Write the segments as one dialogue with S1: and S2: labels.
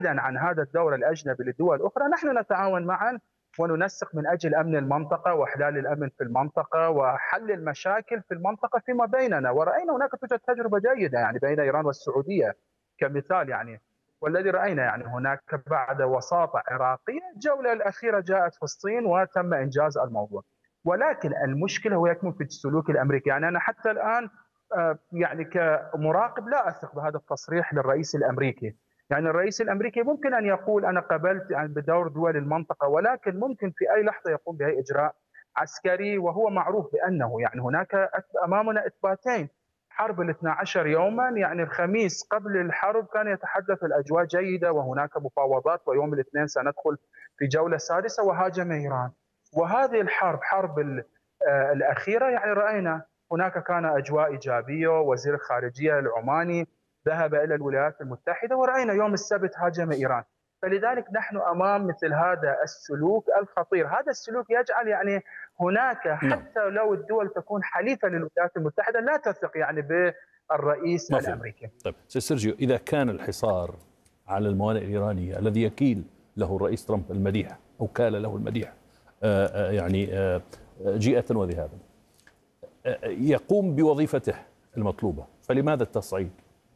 S1: عن هذا الدور الأجنبي للدول الأخرى، نحن نتعاون معا وننسق من أجل أمن المنطقة وإحلال الأمن في المنطقة وحل المشاكل في المنطقة فيما بيننا. ورأينا هناك توجد تجربة جيدة يعني بين إيران والسعودية كمثال يعني. والذي رأينا يعني هناك بعد وساطة عراقية الجولة الأخيرة جاءت في الصين وتم إنجاز الموضوع. ولكن المشكلة هو يكمن في السلوك الأمريكي. يعني أنا حتى الآن يعني كمراقب لا أثق بهذا التصريح للرئيس الأمريكي. يعني الرئيس الأمريكي ممكن أن يقول أنا قبلت يعني بدور دول المنطقة، ولكن ممكن في أي لحظة يقوم بأي إجراء عسكري، وهو معروف بأنه يعني هناك أمامنا إثباتين. حرب ال 12 يوما، يعني الخميس قبل الحرب كان يتحدث الأجواء جيدة وهناك مفاوضات، ويوم الاثنين سندخل في جولة سادسة وهاجم إيران. وهذه الحرب حرب الأخيرة يعني رأينا هناك كان أجواء إيجابية، وزير الخارجية العماني ذهب إلى الولايات المتحدة، ورأينا يوم السبت هاجم إيران. فلذلك نحن أمام مثل هذا السلوك الخطير. هذا السلوك يجعل يعني هناك
S2: نعم.
S1: حتى لو الدول تكون حليفة للولايات المتحدة لا تثق يعني بالرئيس
S2: مفهوم.
S1: الأمريكي.
S2: طيب سيرجيو، إذا كان الحصار على الموانئ الإيرانية الذي يكيل له الرئيس ترامب المديح أو كال له المديح جيئة وذهابا يقوم بوظيفته المطلوبة، فلماذا التصعيد؟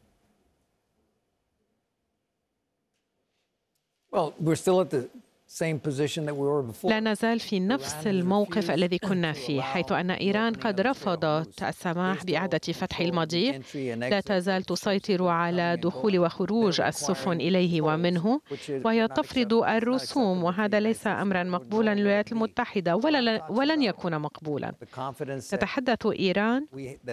S3: لا نزال في نفس الموقف الذي كنا فيه، حيث أن إيران قد رفضت السماح بإعادة فتح المضيق. لا تزال تسيطر على دخول وخروج السفن إليه ومنه، وهي تفرض الرسوم، وهذا ليس أمرا مقبولا للولايات المتحدة ولن يكون مقبولا. تتحدث إيران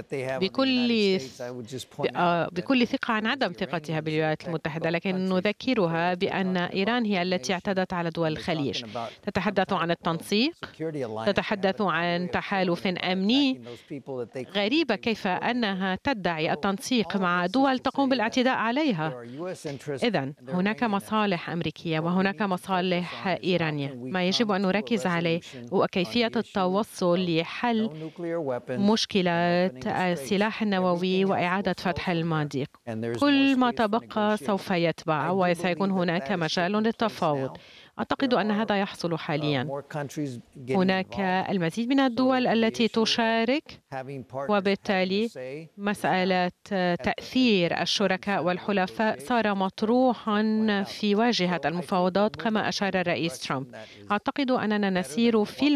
S3: بكل ثقة عن عدم ثقتها بالولايات المتحدة، لكن نذكرها بأن إيران هي التي اعتدت على دول الخليج. تتحدث عن التنسيق، تتحدث عن تحالف أمني. غريبة كيف أنها تدعي التنسيق مع دول تقوم بالاعتداء عليها. إذن هناك مصالح أمريكية وهناك مصالح إيرانية. ما يجب أن نركز عليه هو كيفية التوصل لحل مشكلة السلاح النووي وإعادة فتح المضيق. كل ما تبقى سوف يتبع وسيكون هناك مجال للتفاوض. أعتقد أن هذا يحصل حاليا. هناك المزيد من الدول التي تشارك، وبالتالي مسألة تأثير الشركاء والحلفاء صار مطروحا في واجهة المفاوضات كما أشار الرئيس ترامب. أعتقد أننا نسير في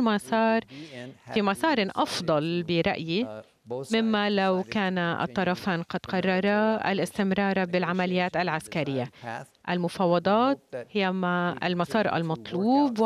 S3: مسار أفضل برأيي مما لو كان الطرفان قد قررا الاستمرار بالعمليات العسكرية. المفاوضات هي المسار المطلوب،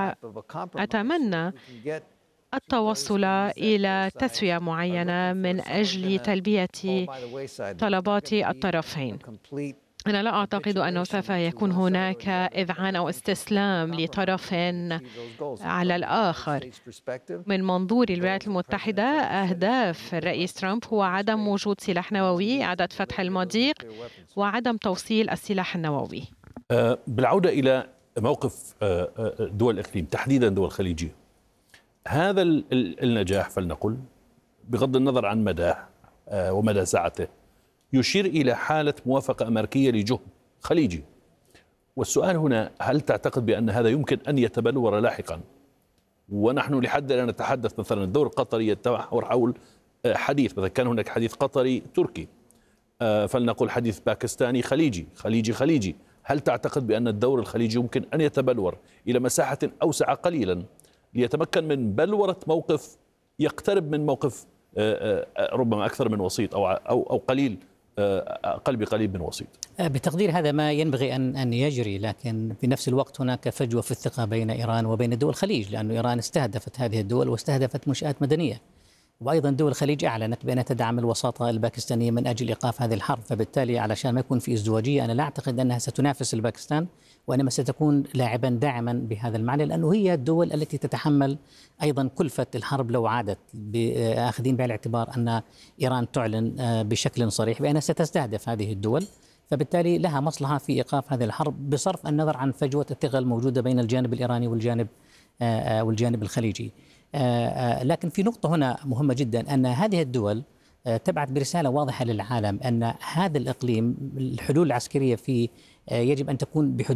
S3: وأتمنى التوصل إلى تسوية معينة من أجل تلبية طلبات الطرفين. أنا لا أعتقد أنه سوف يكون هناك إذعان أو استسلام لطرف على الآخر. من منظور الولايات المتحدة، أهداف الرئيس ترامب هو عدم وجود سلاح نووي، إعادة فتح المضيق، وعدم توصيل السلاح النووي.
S2: بالعودة إلى موقف دول الإقليم تحديدا دول الخليجية، هذا النجاح فلنقل بغض النظر عن مداه ومدى سعته يشير إلى حالة موافقة أمريكية لجهد خليجي. والسؤال هنا، هل تعتقد بأن هذا يمكن أن يتبلور لاحقا؟ ونحن لحد الآن نتحدث مثلا الدور القطري يتمحور حول حديث، مثلا كان هناك حديث قطري تركي، فلنقل حديث باكستاني خليجي. هل تعتقد بأن الدور الخليجي يمكن أن يتبلور إلى مساحة أوسع قليلا ليتمكن من بلورة موقف يقترب من موقف ربما أكثر من وسيط أو قليل أقل بقليل من وسيط؟
S4: بتقدير هذا ما ينبغي أن يجري، لكن في نفس الوقت هناك فجوة في الثقة بين إيران وبين دول الخليج، لأن إيران استهدفت هذه الدول واستهدفت منشآت مدنية، وأيضا دول الخليج أعلنت بأنها تدعم الوساطة الباكستانية من أجل إيقاف هذه الحرب. فبالتالي علشان ما يكون في ازدواجية، أنا لا أعتقد أنها ستنافس الباكستان، وإنما ستكون لاعبا داعما بهذا المعنى، لأنه هي الدول التي تتحمل أيضا كلفة الحرب لو عادت، آخذين بعين الاعتبار أن إيران تعلن بشكل صريح بأنها ستستهدف هذه الدول، فبالتالي لها مصلحة في إيقاف هذه الحرب بصرف النظر عن فجوة الثقة الموجودة بين الجانب الإيراني والجانب الخليجي. لكن في نقطة هنا مهمة جدا، أن هذه الدول تبعث برسالة واضحة للعالم أن هذا الإقليم الحلول العسكرية في يجب أن تكون بحدود